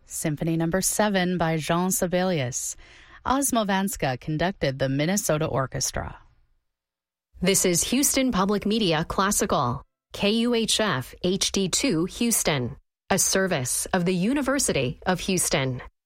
Symphony No. 7 by Jean Sibelius. Osmovanska conducted the Minnesota Orchestra. This is Houston Public Media Classical, KUHF HD2 Houston, a service of the University of Houston.